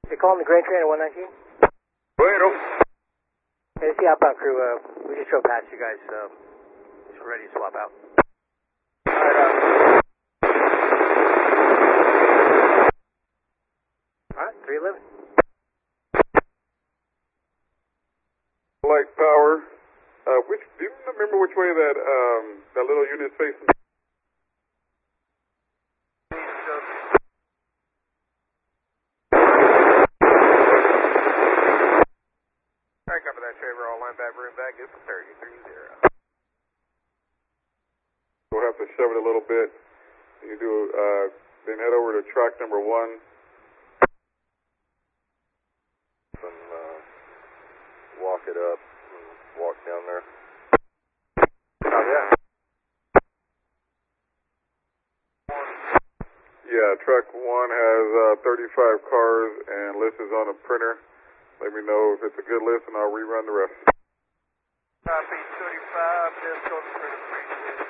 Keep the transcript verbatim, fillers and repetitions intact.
You're calling the grain train at one nineteen? Bueno. Hey, it's the outbound crew. Uh, we just drove past you guys. Um, just ready to swap out. Alright, three eleven. Light power. Uh, which, do you remember which way that, um, that little unit's facing? Alright, copy that, Trevor. All line back, room back, good for thirty-three zero. We'll have to shove it a little bit. You do, uh, then head over to track number one. And, uh, walk it up and walk down there. Oh, yeah. Yeah, track one has, uh, thirty-five cars and list is on a printer. Let me know if it's a good list and I'll rerun the rest. Copy thirty-five, just go to printer.